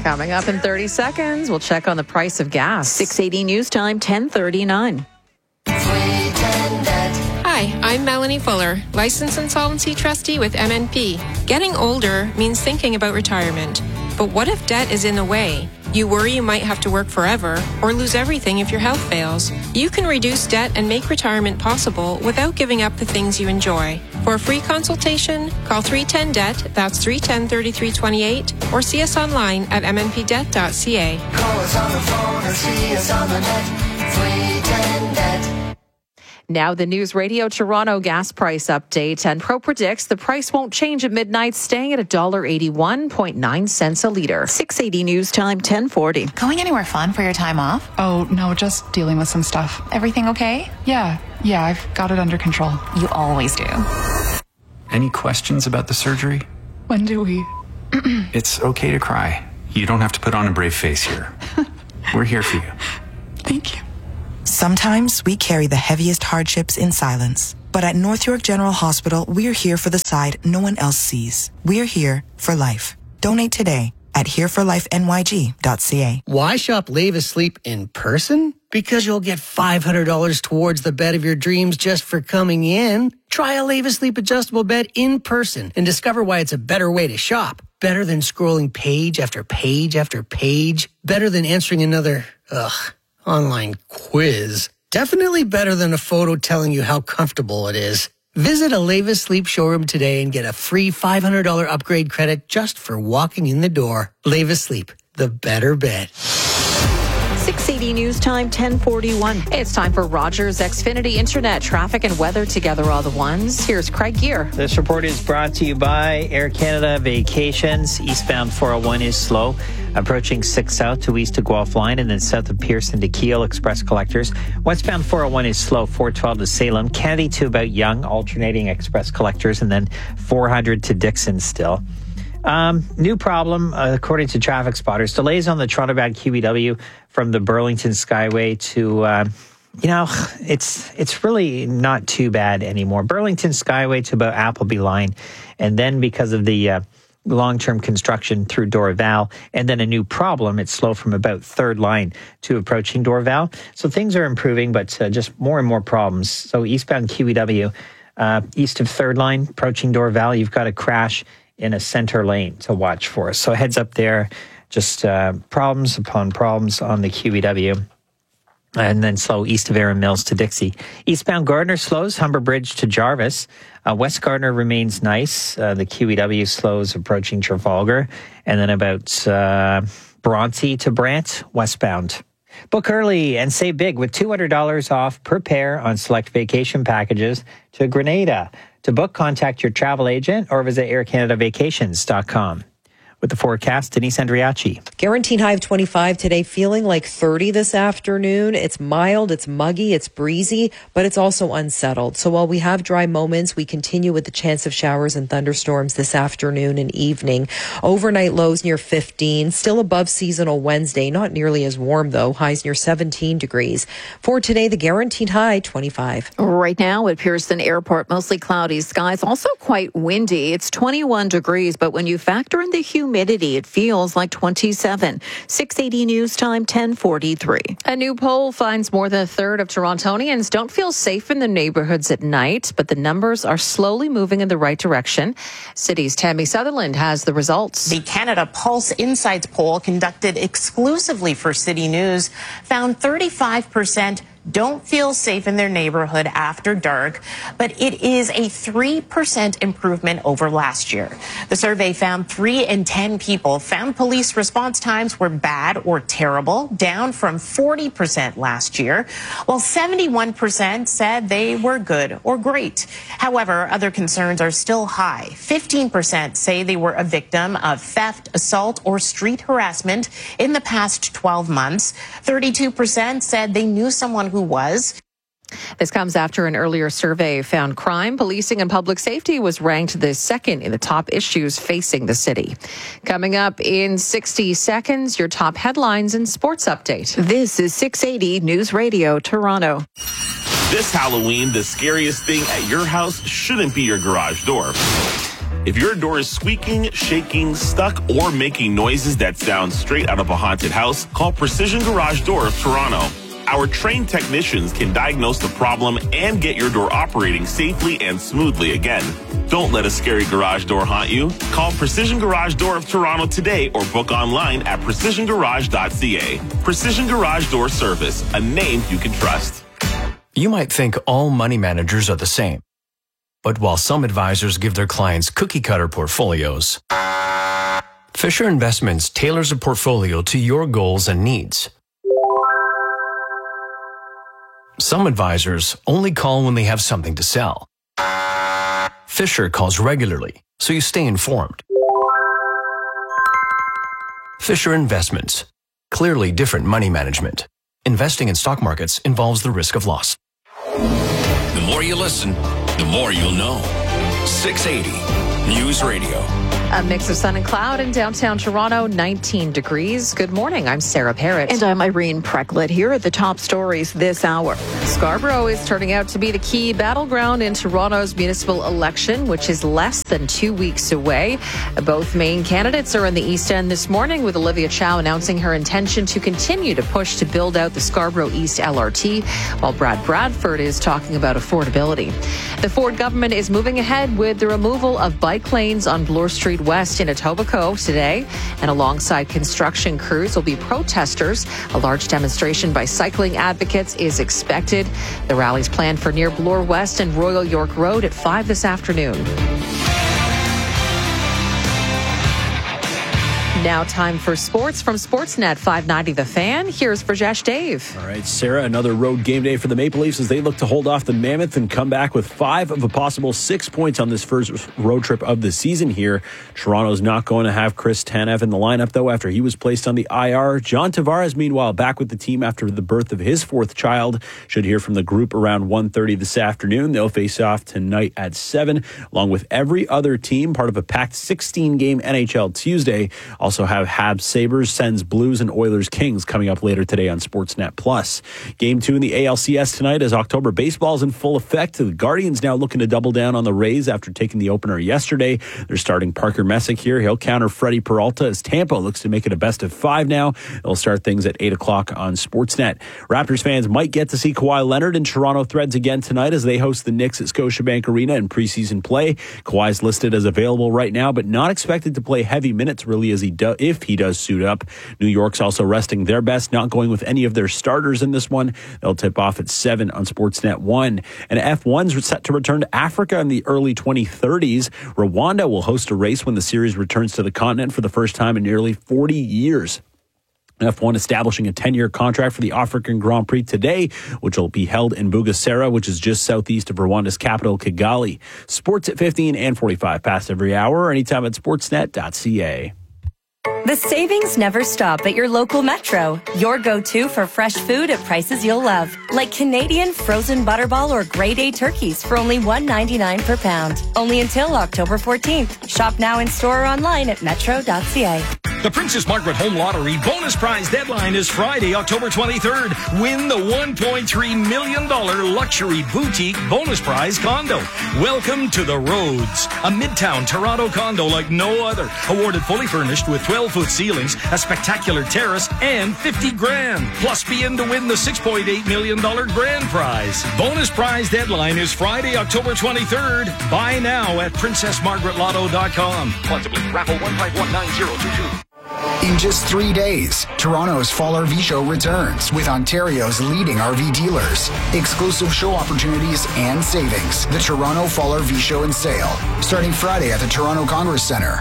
Coming up in 30 seconds, we'll check on the price of gas. 680 News Time, 10:39. Hi, I'm Melanie Fuller, licensed insolvency trustee with MNP. Getting older means thinking about retirement. But what if debt is in the way? You worry you might have to work forever or lose everything if your health fails. You can reduce debt and make retirement possible without giving up the things you enjoy. For a free consultation, call 310-DEBT, that's 310-3328, or see us online at mnpdebt.ca. Call us on the phone or see us on the net, 310-DEBT. Now the News Radio Toronto gas price update, and Pro predicts the price won't change at midnight, staying at $1.81.9 a litre. 680 News Time, 10:40. Going anywhere fun for your time off? Oh, no, just dealing with some stuff. Everything okay? Yeah, I've got it under control. You always do. Any questions about the surgery? When do we? It's okay to cry. You don't have to put on a brave face here. We're here for you. Thank you. Sometimes we carry the heaviest hardships in silence. But at North York General Hospital, we're here for the side no one else sees. We're here for life. Donate today at hereforlifenyg.ca. Why shop Leva Sleep in person? Because you'll get $500 towards the bed of your dreams just for coming in. Try a Leva Sleep adjustable bed in person and discover why it's a better way to shop. Better than scrolling page after page after page. Better than answering another, online quiz. Definitely better than a photo telling you how comfortable it is. Visit a Leva Sleep showroom today and get a free $500 upgrade credit just for walking in the door. Leva Sleep, the better bed. 680 News Time, 10:41. It's time for Rogers Xfinity Internet traffic and weather together all the ones. Here's Craig Gear. This report is brought to you by Air Canada Vacations. Eastbound 401 is slow, approaching 6 South to east to Guelph Line, and then south of Pearson to Kiel Express Collectors. Westbound 401 is slow, 412 to Salem. Kennedy to about Yonge, alternating Express Collectors, and then 400 to Dixon still. New problem, according to traffic spotters. Delays on the Toronto-bound QEW from the Burlington Skyway to, it's really not too bad anymore. Burlington Skyway to about Appleby Line. And then because of the long-term construction through Dorval, and then a new problem, it's slow from about Third Line to approaching Dorval. So things are improving, but just more and more problems. So eastbound QEW, east of Third Line, approaching Dorval, you've got a crash in a center lane to watch for. So heads up there, just problems upon problems on the QEW. And then slow east of Erin Mills to Dixie. Eastbound Gardner slows, Humber Bridge to Jarvis. West Gardner remains nice. The QEW slows approaching Trafalgar. And then about Bronte to Brant, westbound. Book early and save big with $200 off per pair on select vacation packages to Grenada. To book, contact your travel agent or visit aircanadavacations.com. With the forecast, Denise Andriachi. Guaranteed high of 25 today, feeling like 30 this afternoon. It's mild, it's muggy, it's breezy, but it's also unsettled. So while we have dry moments, we continue with the chance of showers and thunderstorms this afternoon and evening. Overnight lows near 15, still above seasonal Wednesday, not nearly as warm though, highs near 17 degrees. For today, the guaranteed high 25. Right now at Pearson Airport, mostly cloudy skies, also quite windy. It's 21 degrees, but when you factor in the humidity, it feels like 27. 680 News Time, 10:43. A new poll finds more than a third of Torontonians don't feel safe in their neighborhoods at night, but the numbers are slowly moving in the right direction. City's Tammy Sutherland has the results. The Canada Pulse Insights poll, conducted exclusively for City News, found 35% don't feel safe in their neighborhood after dark, but it is a 3% improvement over last year. The survey found 3 in 10 people found police response times were bad or terrible, down from 40% last year, while 71% said they were good or great. However, other concerns are still high. 15% say they were a victim of theft, assault, or street harassment in the past 12 months. 32% said they knew someone who was. This comes after an earlier survey found crime, policing, and public safety was ranked the second in the top issues facing the city. Coming up in 60 seconds, your top headlines and sports update. This is 680 News Radio Toronto. This Halloween, the scariest thing at your house shouldn't be your garage door. If your door is squeaking, shaking, stuck, or making noises that sound straight out of a haunted house, call Precision Garage Door of Toronto. Our trained technicians can diagnose the problem and get your door operating safely and smoothly again. Don't let a scary garage door haunt you. Call Precision Garage Door of Toronto today or book online at precisiongarage.ca. Precision Garage Door Service, a name you can trust. You might think all money managers are the same. But while some advisors give their clients cookie-cutter portfolios, Fisher Investments tailors a portfolio to your goals and needs. Some advisors only call when they have something to sell. Fisher calls regularly, so you stay informed. Fisher Investments. Clearly different money management. Investing in stock markets involves the risk of loss. The more you listen, the more you'll know. 680 News Radio. A mix of sun and cloud in downtown Toronto, 19 degrees. Good morning. I'm Sarah Parrott. And I'm Irene Precklett. Here are the top stories this hour. Scarborough is turning out to be the key battleground in Toronto's municipal election, which is less than 2 weeks away. Both main candidates are in the East End this morning, with Olivia Chow announcing her intention to continue to push to build out the Scarborough East LRT, while Brad Bradford is talking about affordability. The Ford government is moving ahead with the removal of bike lanes on Bloor Street West in Etobicoke today, and alongside construction crews will be protesters. A large demonstration by cycling advocates is expected. The rally's planned for near Bloor West and Royal York Road at 5 this afternoon. Now time for sports from Sportsnet 590 The Fan. Here's Brajesh Dave. All right, Sarah, another road game day for the Maple Leafs as they look to hold off the Mammoth and come back with 5 of a possible 6 points on this first road trip of the season here. Toronto's not going to have Chris Tanev in the lineup, though, after he was placed on the IR. John Tavares, meanwhile, back with the team after the birth of his 4th child. Should hear from the group around 1:30 this afternoon. They'll face off tonight at 7, along with every other team, part of a packed 16-game NHL Tuesday. Also have Habs Sabres, Sens Blues, and Oilers Kings coming up later today on Sportsnet Plus. Game 2 in the ALCS tonight as October baseball is in full effect. The Guardians now looking to double down on the Rays after taking the opener yesterday. They're starting Parker Messick here. He'll counter Freddie Peralta as Tampa looks to make it a best of 5 now. They'll start things at 8 o'clock on Sportsnet. Raptors fans might get to see Kawhi Leonard in Toronto Threads again tonight as they host the Knicks at Scotiabank Arena in preseason play. Kawhi's listed as available right now, but not expected to play heavy minutes really as if he does suit up. New York's also resting their best, not going with any of their starters in this one. They'll tip off at 7 on Sportsnet 1. And F1's set to return to Africa in the early 2030s. Rwanda will host a race when the series returns to the continent for the first time in nearly 40 years. F1 establishing a 10-year contract for the African Grand Prix today, which will be held in Bugesera, which is just southeast of Rwanda's capital, Kigali. Sports at 15 and 45 past every hour, or anytime at sportsnet.ca. The savings never stop at your local Metro. Your go-to for fresh food at prices you'll love. Like Canadian frozen butterball or grade A turkeys for only $1.99 per pound. Only until October 14th. Shop now in store or online at metro.ca. The Princess Margaret Home Lottery bonus prize deadline is Friday, October 23rd. Win the $1.3 million luxury boutique bonus prize condo. Welcome to the Rhodes, a midtown Toronto condo like no other. Awarded fully furnished with 12-foot ceilings, a spectacular terrace, and $50,000. Plus be in to win the $6.8 million grand prize. Bonus prize deadline is Friday, October 23rd. Buy now at princessmargaretlotto.com. Possibly raffle 1519022. In just 3 days, Toronto's Fall RV Show returns with Ontario's leading RV dealers. Exclusive show opportunities and savings. The Toronto Fall RV Show and Sale. Starting Friday at the Toronto Congress Centre.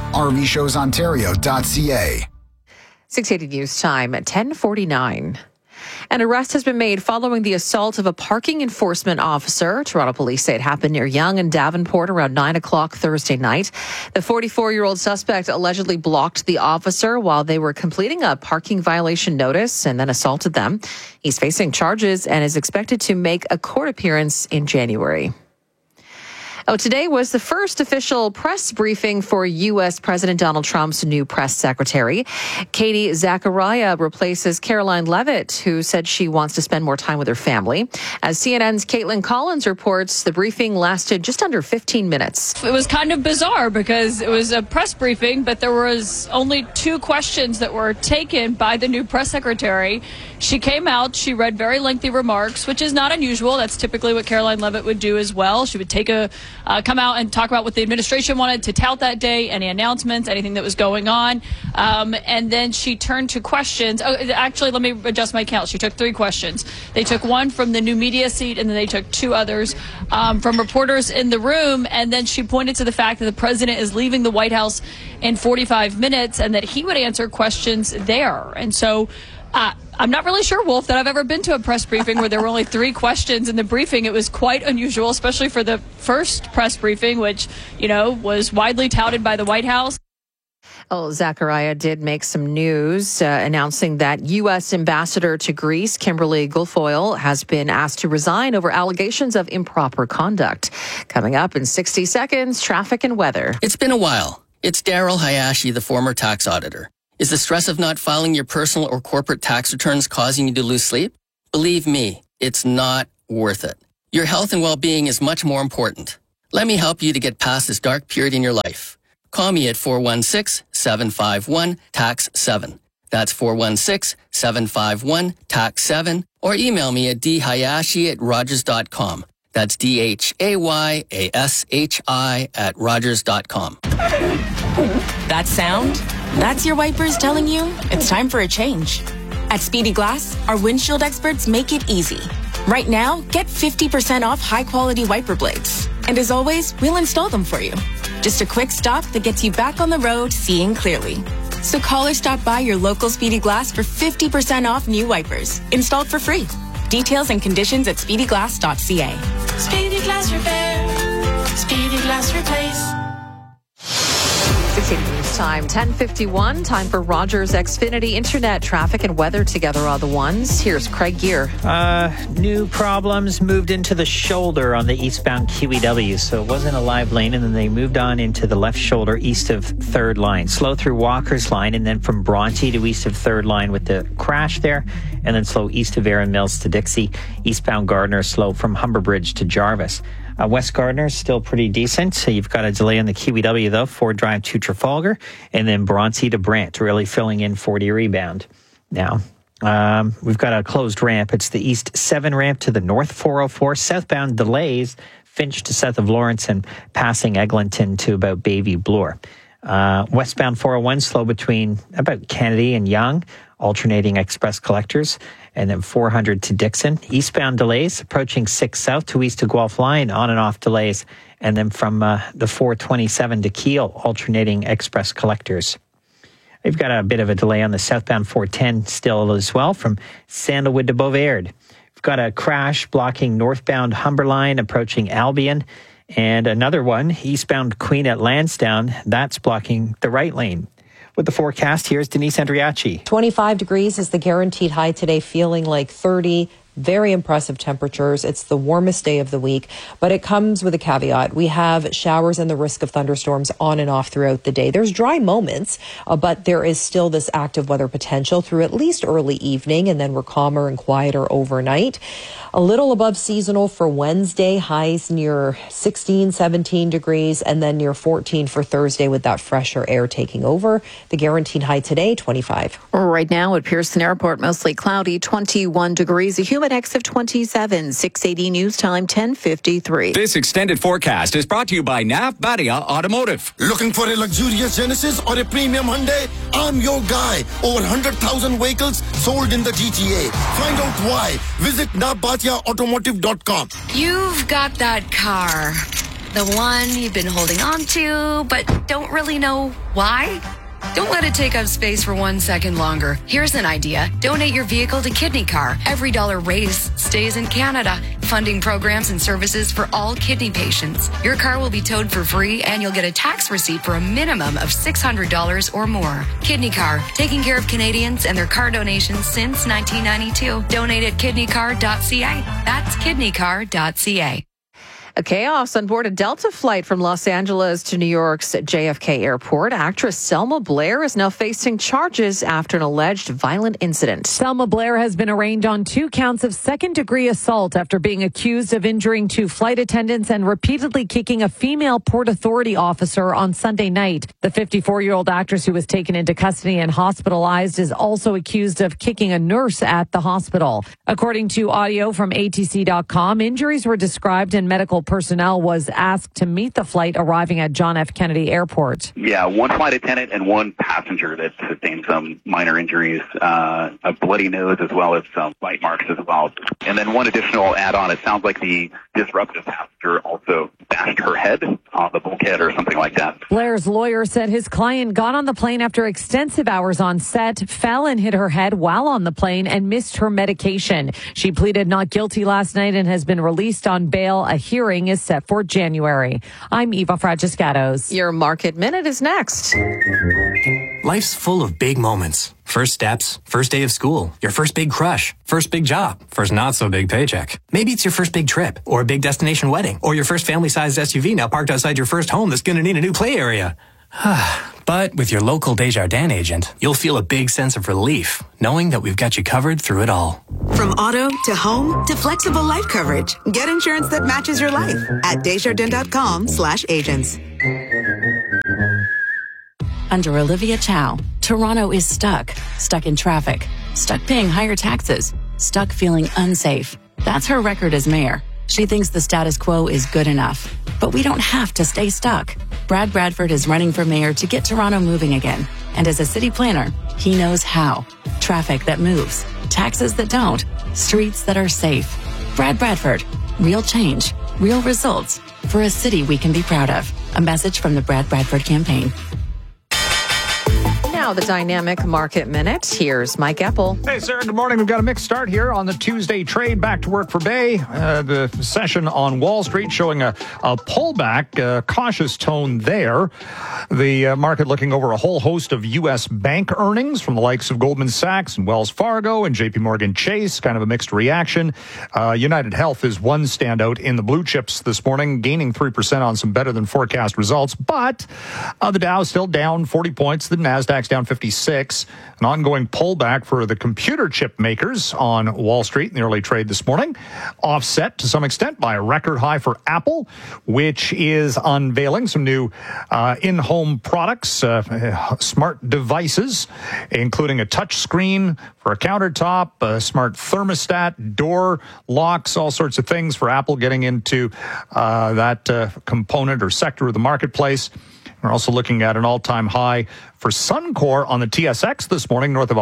RVShowsOntario.ca. 680 News Time at 10:49. An arrest has been made following the assault of a parking enforcement officer. Toronto police say it happened near Yonge and Davenport around 9 o'clock Thursday night. The 44-year-old suspect allegedly blocked the officer while they were completing a parking violation notice and then assaulted them. He's facing charges and is expected to make a court appearance in January. Today was the first official press briefing for U.S. President Donald Trump's new press secretary. Katie Zachariah replaces Caroline Leavitt, who said she wants to spend more time with her family. As CNN's Caitlin Collins reports, the briefing lasted just under 15 minutes. It was kind of bizarre because it was a press briefing, but there was only 2 questions that were taken by the new press secretary. She came out, she read very lengthy remarks, which is not unusual. That's typically what Caroline Leavitt would do as well. She would come out and talk about what the administration wanted to tout that day, any announcements, anything that was going on. And then she turned to questions. Oh, actually, let me adjust my count. She took 3 questions. They took one from the new media seat, and then they took 2 others from reporters in the room. And then she pointed to the fact that the president is leaving the White House in 45 minutes and that he would answer questions there. And so I'm not really sure, Wolf, that I've ever been to a press briefing where there were only 3 questions in the briefing. It was quite unusual, especially for the first press briefing, which, was widely touted by the White House. Zachariah did make some news announcing that U.S. Ambassador to Greece, Kimberly Guilfoyle, has been asked to resign over allegations of improper conduct. Coming up in 60 seconds, traffic and weather. It's been a while. It's Daryl Hayashi, the former tax auditor. Is the stress of not filing your personal or corporate tax returns causing you to lose sleep? Believe me, it's not worth it. Your health and well-being is much more important. Let me help you to get past this dark period in your life. Call me at 416-751-TAX-7. That's 416-751-TAX-7. Or email me at dhayashi@rogers.com. That's DHAYASHI@rogers.com. That sound? That's your wipers telling you it's time for a change. At Speedy Glass, our windshield experts make it easy. Right now, get 50% off high-quality wiper blades. And as always, we'll install them for you. Just a quick stop that gets you back on the road seeing clearly. So call or stop by your local Speedy Glass for 50% off new wipers, installed for free. Details and conditions at speedyglass.ca. Speedy Glass Repair. Speedy Glass Replace. 6:80 news time, 10:51. Time for Rogers Xfinity Internet traffic and weather together are the ones. Here's Craig Gear. New problems moved into the shoulder on the eastbound QEW, so it wasn't a live lane, and then they moved on into the left shoulder east of 3rd line. Slow through Walker's line, and then from Bronte to east of 3rd line with the crash there, and then slow east of Erin Mills to Dixie. Eastbound Gardner slow from Humber Bridge to Jarvis. West Gardner is still pretty decent. So you've got a delay on the QEW, though, Ford Drive to Trafalgar, and then Bronte to Brant, really filling in 40 rebound. Now, we've got a closed ramp. It's the East 7 ramp to the North 404. Southbound delays, Finch to south of Lawrence and passing Eglinton to about Bayview Bloor. Westbound 401 slow between about Kennedy and Yonge, alternating express collectors, and then 400 to Dixon. Eastbound delays approaching 6 south to east to Guelph line, on and off delays, and then from the 427 to Kiel, alternating express collectors. We've got a bit of a delay on the southbound 410 still as well from Sandalwood to Beauvais. We've got a crash blocking northbound Humber line approaching Albion, and another one eastbound Queen at Lansdowne, that's blocking the right lane. With the forecast, here's Denise Andriachi. 25 degrees is the guaranteed high today, feeling like 30. Very impressive temperatures. It's the warmest day of the week, but it comes with a caveat. We have showers and the risk of thunderstorms on and off throughout the day. There's dry moments, but there is still this active weather potential through at least early evening, and then we're calmer and quieter overnight. A little above seasonal for Wednesday, highs near 16, 17 degrees, and then near 14 for Thursday with that fresher air taking over. The guaranteed high today, 25. Right now at Pearson Airport, mostly cloudy, 21 degrees, a humid index of 27, 680 news time, 10:53. This extended forecast is brought to you by Nav Badia Automotive. Looking for a luxurious Genesis or a premium Hyundai? I'm your guy. Over 100,000 vehicles sold in the GTA. Find out why. Visit navbatiaautomotive.com. You've got that car. The one you've been holding on to, but don't really know why? Don't let it take up space for 1 second longer. Here's an idea. Donate your vehicle to Kidney Car. Every dollar raised stays in Canada, funding programs and services for all kidney patients. Your car will be towed for free, and you'll get a tax receipt for a minimum of $600 or more. Kidney Car, taking care of Canadians and their car donations since 1992. Donate at kidneycar.ca. That's kidneycar.ca. A chaos on board a Delta flight from Los Angeles to New York's JFK Airport. Actress Selma Blair is now facing charges after an alleged violent incident. Selma Blair has been arraigned on 2 counts of second-degree assault after being accused of injuring 2 flight attendants and repeatedly kicking a female Port Authority officer on Sunday night. The 54-year-old actress, who was taken into custody and hospitalized, is also accused of kicking a nurse at the hospital. According to audio from ATC.com, injuries were described and medical personnel was asked to meet the flight arriving at John F. Kennedy Airport. Yeah, 1 flight attendant and 1 passenger that sustained some minor injuries, a bloody nose as well as some bite marks as well. And then 1 additional add-on, it sounds like the disruptive passenger also bashed her head on the bulkhead or something like that. Blair's lawyer said his client got on the plane after extensive hours on set, fell and hit her head while on the plane, and missed her medication. She pleaded not guilty last night and has been released on bail. A hearing is set for January. I'm Eva Fragiscatos. Your Market Minute is next. Life's full of big moments. First steps, first day of school, your first big crush, first big job, first not so big paycheck. Maybe it's your first big trip, or a big destination wedding, or your first family-sized SUV now parked outside your first home that's going to need a new play area. But with your local Desjardins agent, you'll feel a big sense of relief, knowing that we've got you covered through it all. From auto to home to flexible life coverage, get insurance that matches your life at Desjardins.com/agents. Under Olivia Chow, Toronto is stuck in traffic, stuck paying higher taxes, stuck feeling unsafe. That's her record as mayor. She thinks the status quo is good enough. But we don't have to stay stuck. Brad Bradford is running for mayor to get Toronto moving again. And as a city planner, he knows how. Traffic that moves, taxes that don't, streets that are safe. Brad Bradford, real change, real results for a city we can be proud of. A message from the Brad Bradford campaign. Now the Dynamic Market Minute. Here's Mike Apple. Hey, Sarah. Good morning. We've got a mixed start here on the Tuesday trade. Back to work for Bay. The session on Wall Street showing a pullback, a cautious tone there. The market looking over a whole host of U.S. bank earnings from the likes of Goldman Sachs and Wells Fargo and J.P. Morgan Chase. Kind of a mixed reaction. United Health is one standout in the blue chips this morning, gaining 3% on some better than forecast results. But the Dow is still down 40 points. The Nasdaq's down 56. An ongoing pullback for the computer chip makers on Wall Street in the early trade this morning, offset to some extent by a record high for Apple, which is unveiling some new in-home products, smart devices, including a touch screen for a countertop, a smart thermostat, door locks, all sorts of things for Apple getting into that component or sector of the marketplace. We're also looking at an all-time high for Suncor on the TSX this morning, north of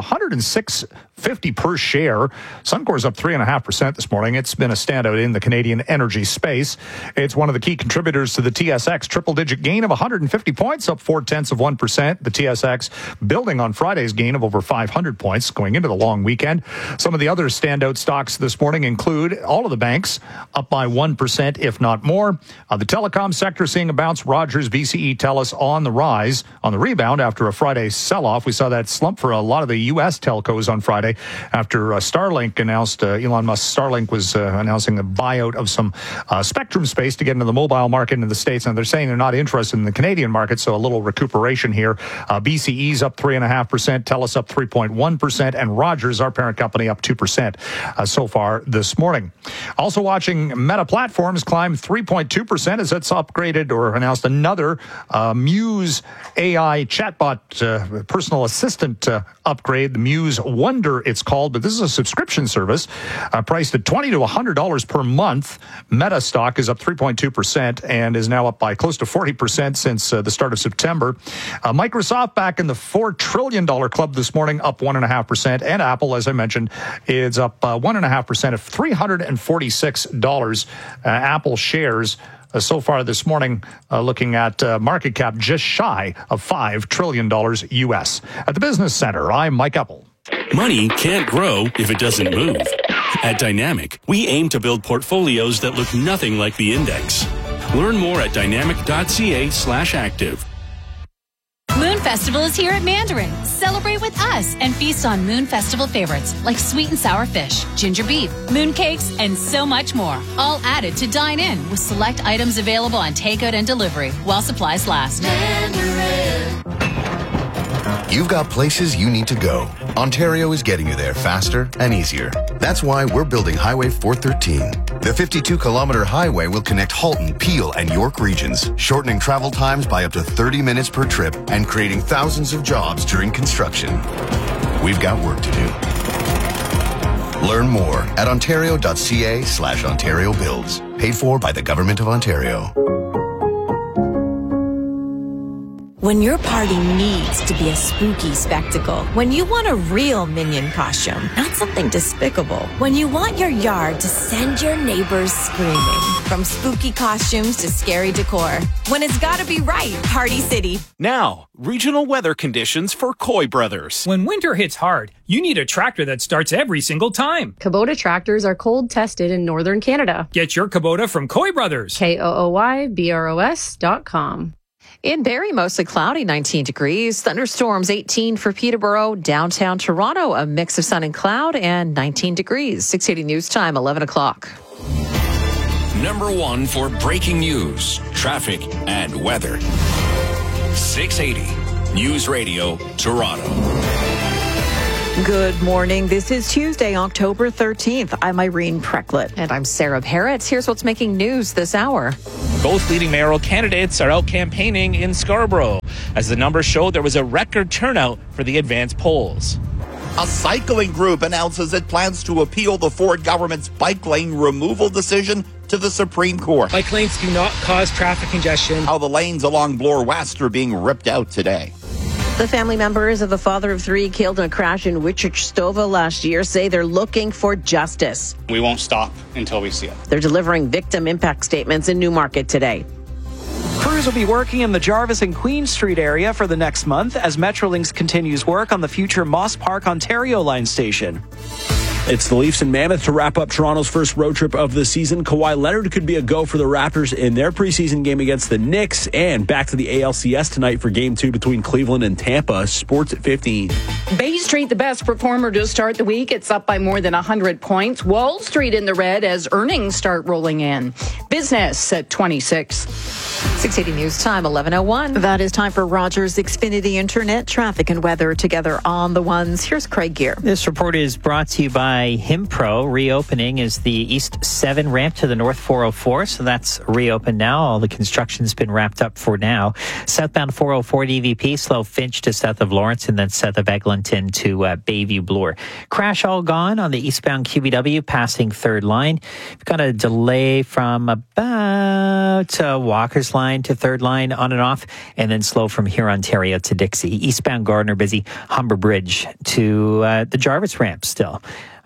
106.50 per share. Suncor's up 3.5% this morning. It's been a standout in the Canadian energy space. It's one of the key contributors to the TSX triple-digit gain of 150 points, up 0.4%. The TSX building on Friday's gain of over 500 points going into the long weekend. Some of the other standout stocks this morning include all of the banks up by 1%, if not more. The telecom sector seeing a bounce. Rogers, BCE, TELUS on the rise, on the rebound after a Friday sell-off. We saw that slump for a lot of the U.S. telcos on Friday after Starlink announced, Elon Musk Starlink was announcing the buyout of some spectrum space to get into the mobile market in the States. And they're saying they're not interested in the Canadian market, so a little recuperation here. BCE's up 3.5%, TELUS up 3.1%, and Rogers, our parent company, up 2% so far this morning. Also watching Meta Platforms climb 3.2% as it's upgraded or announced another Muse AI chatbot personal assistant upgrade, the Muse Wonder it's called, but this is a subscription service priced at $20 to $100 per month. Meta stock is up 3.2% and is now up by close to 40% since the start of September. Microsoft back in the $4 trillion club this morning, up 1.5%, and Apple, as I mentioned, is up 1.5% at $346. Apple shares so far this morning, looking at market cap just shy of $5 trillion U.S. At the Business Center, I'm Mike Apple. Money can't grow if it doesn't move. At Dynamic, we aim to build portfolios that look nothing like the index. Learn more at dynamic.ca/active. Festival is here at Mandarin. Celebrate with us and feast on Moon Festival favorites like sweet and sour fish, ginger beef, moon cakes, and so much more. All added to dine in with select items available on takeout and delivery while supplies last. You've got places you need to go. Ontario is getting you there faster and easier. That's why we're building Highway 413. The 52-kilometer highway will connect Halton, Peel, and York regions, shortening travel times by up to 30 minutes per trip and creating thousands of jobs during construction. We've got work to do. Learn more at ontario.ca/Ontario Builds. Paid for by the Government of Ontario. When your party needs to be a spooky spectacle, when you want a real Minion costume, not something despicable, when you want your yard to send your neighbors screaming, from spooky costumes to scary decor, when it's gotta be right, Party City. Now, regional weather conditions for Coy Brothers. When winter hits hard, you need a tractor that starts every single time. Kubota tractors are cold tested in northern Canada. Get your Kubota from Coy Brothers. KOOYBROS.com. In Barrie, mostly cloudy, 19 degrees. Thunderstorms, 18 for Peterborough. Downtown Toronto, a mix of sun and cloud, and 19 degrees. 680 News Time, 11 o'clock. Number one for breaking news, traffic, and weather. 680 News Radio, Toronto. Good morning. This is Tuesday, October 13th. I'm Irene Precklett. And I'm Sarah Parrott. Here's what's making news this hour. Both leading mayoral candidates are out campaigning in Scarborough. As the numbers show, there was a record turnout for the advance polls. A cycling group announces it plans to appeal the Ford government's bike lane removal decision to the Supreme Court. Bike lanes do not cause traffic congestion. How the lanes along Bloor West are being ripped out today. The family members of the father of three killed in a crash in Wichita last year say they're looking for justice. We won't stop until we see it. They're delivering victim impact statements in Newmarket today. Crews will be working in the Jarvis and Queen Street area for the next month as Metrolinx continues work on the future Moss Park, Ontario line station. It's the Leafs and Mammoth to wrap up Toronto's first road trip of the season. Kawhi Leonard could be a go for the Raptors in their preseason game against the Knicks. And back to the ALCS tonight for Game 2 between Cleveland and Tampa. Sports at 15. Bay Street, the best performer to start the week. It's up by more than 100 points. Wall Street in the red as earnings start rolling in. Business at 26. 680 News Time, 11:01. That is time for Rogers Xfinity Internet traffic and weather together on the ones. Here's Craig Gear. This report is brought to you by Himpro. Reopening is the East 7 ramp to the North 404, so that's reopened now. All the construction's been wrapped up for now. Southbound 404 DVP, slow Finch to south of Lawrence, and then south of Eglinton to Bayview Bloor. Crash all gone on the eastbound QBW passing third line. We've got a delay from about Walker's line to third line on and off, and then slow from here Ontario to Dixie. Eastbound Gardner busy, Humber Bridge to the Jarvis ramp still.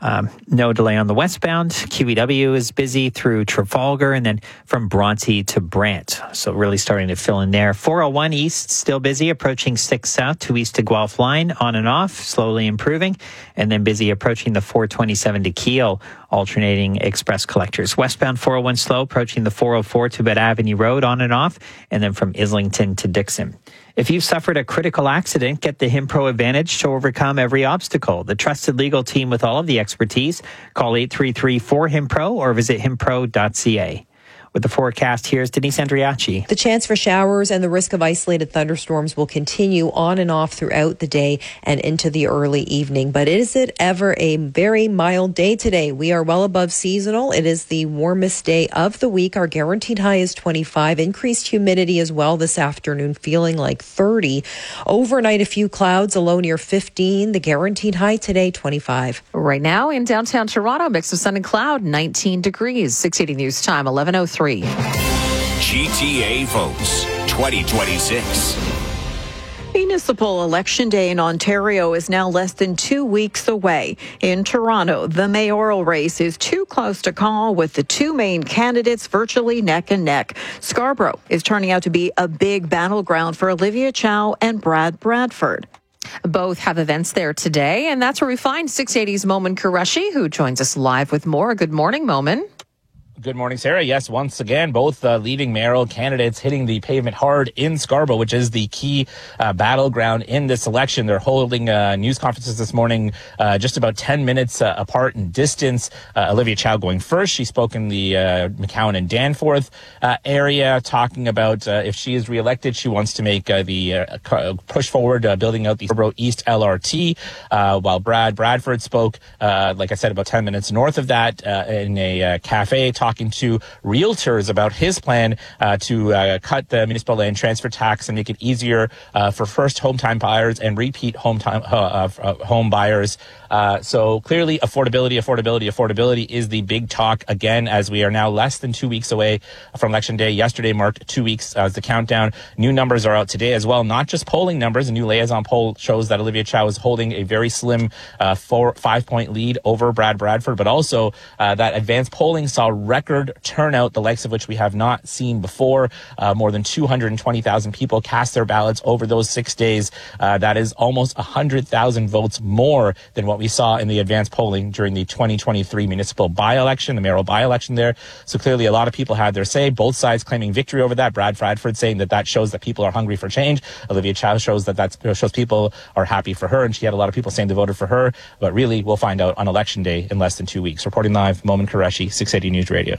No delay on the westbound. QEW is busy through Trafalgar and then from Bronte to Brant. So really starting to fill in there. 401 East still busy, approaching 6 South to east to Guelph line on and off, slowly improving. And then busy approaching the 427 to Kiel, alternating express collectors. Westbound 401 slow, approaching the 404 to Bed Avenue Road on and off, and then from Islington to Dixon. If you've suffered a critical accident, get the Himpro Advantage to overcome every obstacle. The trusted legal team with all of the expertise. Call 833-4HIMPRO or visit himpro.ca. With the forecast, here's Denise Andriachi. The chance for showers and the risk of isolated thunderstorms will continue on and off throughout the day and into the early evening. But is it ever a very mild day today? We are well above seasonal. It is the warmest day of the week. Our guaranteed high is 25. Increased humidity as well this afternoon, feeling like 30. Overnight, a few clouds, a low near 15. The guaranteed high today, 25. Right now in downtown Toronto, mix of sun and cloud, 19 degrees. 680 News Time, 11:03. GTA votes 2026. Municipal Election Day in Ontario is now less than 2 weeks away. In Toronto, the mayoral race is too close to call with the two main candidates virtually neck and neck. Scarborough is turning out to be a big battleground for Olivia Chow and Brad Bradford. Both have events there today, and that's where we find 680's Momin Qureshi, who joins us live with more. Good morning, Momin. Good morning, Sarah. Yes, once again, both leading mayoral candidates hitting the pavement hard in Scarborough, which is the key battleground in this election. They're holding news conferences this morning just about 10 minutes apart in distance. Olivia Chow going first. She spoke in the McCowan and Danforth area, talking about if she is reelected, she wants to make the push forward building out the Scarborough East LRT, while Brad Bradford spoke, like I said, about 10 minutes north of that in a cafe, talking to realtors about his plan to cut the municipal land transfer tax and make it easier for first home-time buyers and repeat home buyers. So clearly affordability is the big talk again, as we are now less than 2 weeks away from Election Day. Yesterday marked 2 weeks as the countdown. New numbers are out today as well, not just polling numbers. A new liaison poll shows that Olivia Chow is holding a very slim 5-point lead over Brad Bradford, but also that advanced polling saw record turnout, the likes of which we have not seen before. More than 220,000 people cast their ballots over those 6 days. That is almost 100,000 votes more than what we saw in the advanced polling during the 2023 municipal by-election, the mayoral by-election there. So clearly a lot of people had their say, both sides claiming victory over that. Brad Bradford saying that shows that people are hungry for change. Olivia Chow shows that shows people are happy for her, and she had a lot of people saying they voted for her. But really, we'll find out on Election Day in less than 2 weeks. Reporting live, Momin Qureshi, 680 News Radio.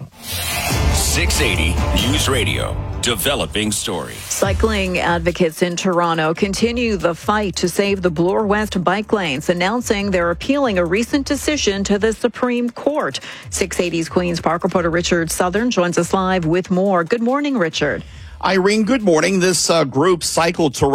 680 News Radio. Developing story. Cycling advocates in Toronto continue the fight to save the Bloor West bike lanes, announcing they're appealing a recent decision to the Supreme Court. 680's Queen's Park reporter Richard Southern joins us live with more. Good morning, Richard. Irene, good morning. This group, Cycle Toronto,